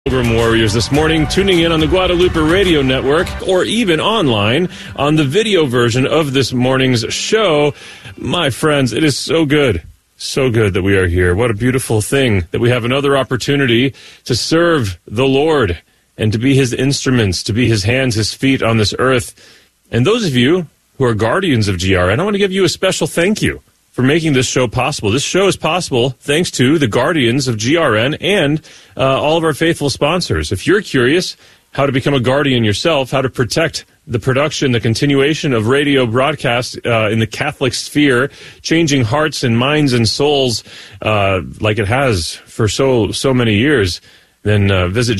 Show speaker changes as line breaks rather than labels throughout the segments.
Pilgrim Warriors this morning, tuning in on the Guadalupe Radio Network or even online on the video version of this morning's show. My friends, it is so good that we are here. What a beautiful thing that we have another opportunity to serve the Lord and to be his instruments, to be his hands, his feet on this earth. And those of you who are guardians of GRN, I want to give you a special thank you for making this show possible. This show is possible thanks to the guardians of GRN and all of our faithful sponsors. If you're curious how to become a guardian yourself, how to protect the production, the continuation of radio broadcast in the Catholic sphere, changing hearts and minds and souls like it has for so many years, then visit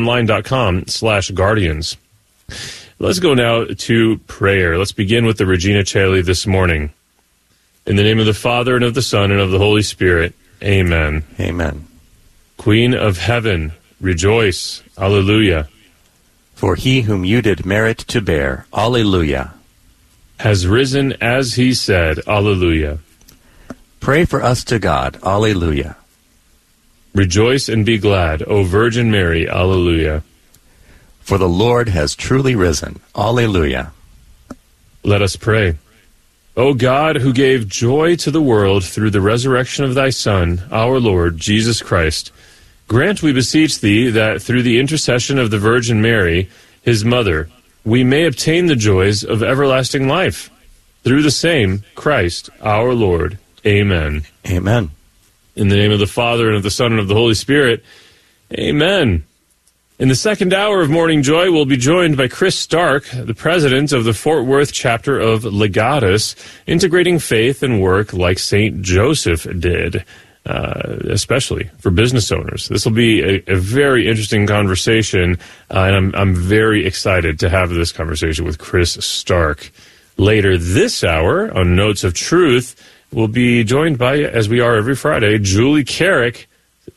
grnonline.com/guardians. Let's go now to prayer. Let's begin with the Regina Caeli this morning. In the name of the Father, and of the Son, and of the Holy Spirit. Amen.
Amen.
Queen of heaven, rejoice. Alleluia.
For he whom you did merit to bear. Alleluia.
Has risen as he said. Alleluia.
Pray for us to God. Alleluia.
Rejoice and be glad, O Virgin Mary. Alleluia.
For the Lord has truly risen. Alleluia.
Let us pray. O God, who gave joy to the world through the resurrection of thy Son, our Lord, Jesus Christ, grant, we beseech thee, that through the intercession of the Virgin Mary, his mother, we may obtain the joys of everlasting life. Through the same Christ, our Lord. Amen.
Amen.
In the name of the Father, and of the Son, and of the Holy Spirit. Amen. In the second hour of Morning Joy, we'll be joined by Chris Stark, the president of the Fort Worth chapter of Legatus, integrating faith and work like St. Joseph did, especially for business owners. This will be a very interesting conversation, and I'm very excited to have this conversation with Chris Stark. Later this hour, on Notes of Truth, we'll be joined by, as we are every Friday, Julie Carrick,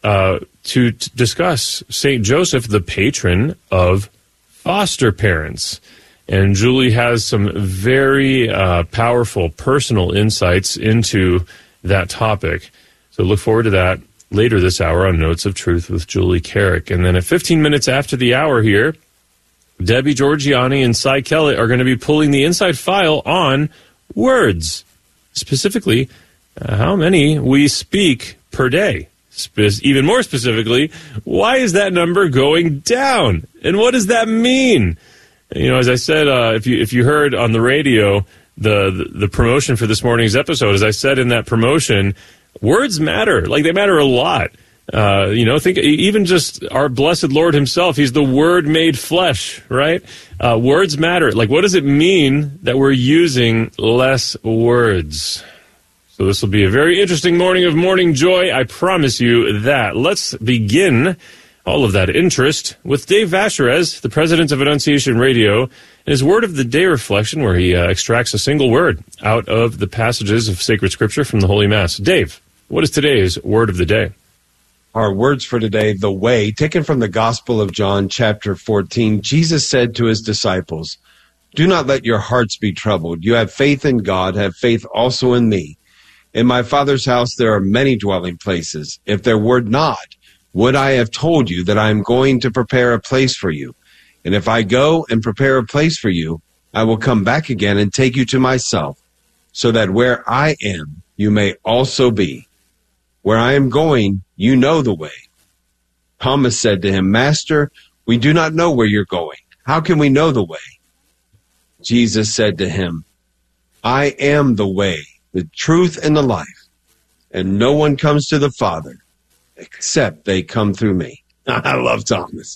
to discuss St. Joseph, the patron of foster parents. And Julie has some very powerful personal insights into that topic. So look forward to that later this hour on Notes of Truth with Julie Carrick. And then at 15 minutes after the hour here, Debbie Georgiani and Cy Kellett are going to be pulling the inside file on words. Specifically, how many we speak per day. Even more specifically, why is that number going down? And what does that mean? You know, as I said, if you heard on the radio the promotion for this morning's episode, as I said in that promotion, words matter. Like, they matter a lot. Think even just our blessed Lord himself, he's the Word made flesh, right? Words matter. Like, what does it mean that we're using less words? So this will be a very interesting morning of Morning Joy. I promise you that. Let's begin all of that interest with Dave Vacherez, the president of Annunciation Radio, and his Word of the Day reflection, where he extracts a single word out of the passages of sacred scripture from the Holy Mass. Dave, what is today's Word of the Day?
Our words for today, the way, taken from the Gospel of John, chapter 14. Jesus said to his disciples, "Do not let your hearts be troubled. You have faith in God, have faith also in me. In my Father's house there are many dwelling places. If there were not, would I have told you that I am going to prepare a place for you? And if I go and prepare a place for you, I will come back again and take you to myself, so that where I am, you may also be. Where I am going, you know the way." Thomas said to him, "Master, we do not know where you're going. How can we know the way?" Jesus said to him, "I am the way, the truth, and the life, and no one comes to the Father except they come through me." I love Thomas.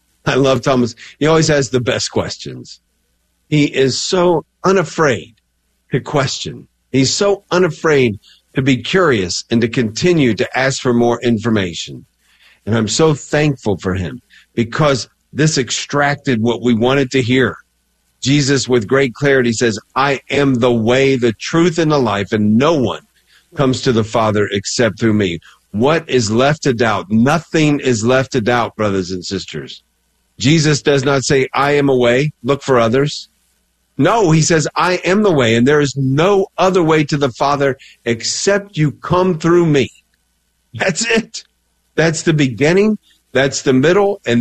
He always has the best questions. He is so unafraid to question. He's so unafraid to be curious and to continue to ask for more information. And I'm so thankful for him, because this extracted what we wanted to hear. Jesus, with great clarity, says, "I am the way, the truth, and the life, and no one comes to the Father except through me." What is left to doubt? Nothing is left to doubt, brothers and sisters. Jesus does not say, "I am a way, look for others." No, he says, "I am the way, and there is no other way to the Father except you come through me." That's it. That's the beginning. That's the middle, and